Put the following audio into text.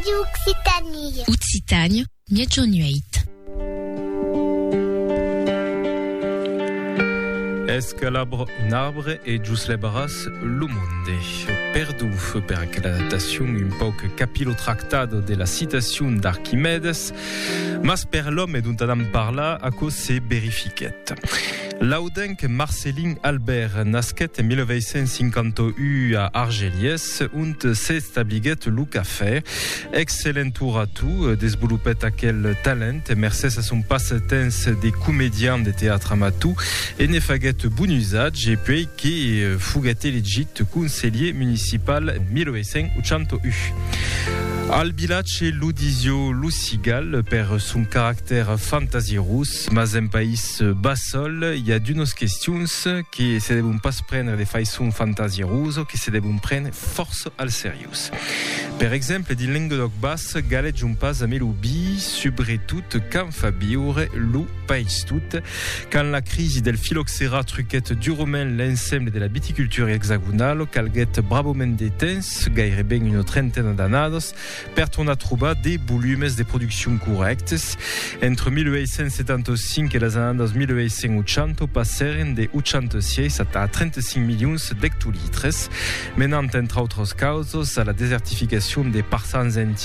Radio Occitanie. Occitanie, Niagionueit. Escalabre un arbre e gius le baras lo monde. Perdu per la datazione un poc capilo tractado de la citation d'Archimedes, mas per l'homme dont Adam parla a cause se verifiquet. L'audenc Marcelin Albert nasquet en 1951 a Argelies, und s'establiguet lo cafè. Excellent tour a tout, desvolupet aquel talent, mercès a son passatemps de comédien de théâtre amatou, et ne faguet bon usage, et puis qui fuguet elegit conseiller municipal 1981. Al village l'udisio Lucigal per son caractère fantasirus, mas en país bassol, il y a d'unes questions qui se devono pas prendre de façon fantasirus, qui se devono prendre force al serious. Per exemple, di Languedoc Bas, galet un pas a melubi, sobretot quand fa viure lo país tout, quand la crise del phylloxéra truquet durement l'ensemble de la viticulture hexagonale, calguet bravoment de temps, gairebé une trentaine d'annados, per tornar a trobar des volumes de production correctes. Entre 1875 et les années 1880 passeren de 86 a 35 milions d'hectolitres, menant entre autres causes a la desertification des parsans entiers